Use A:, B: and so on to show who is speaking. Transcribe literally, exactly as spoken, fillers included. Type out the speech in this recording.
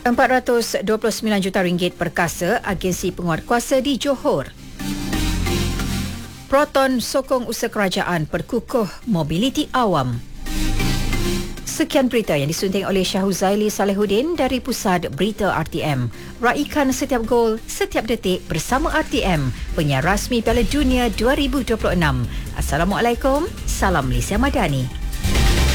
A: empat ratus dua puluh sembilan juta ringgit perkasa agensi penguatkuasa di Johor. Proton sokong usaha kerajaan perkukuh mobiliti awam. Sekian berita yang disunting oleh Syahuzaili Salehuddin dari Pusat Berita R T M. Raikan setiap gol, setiap detik bersama R T M, penyiar rasmi Piala Dunia dua ribu dua puluh enam. Assalamualaikum, salam Malaysia Madani.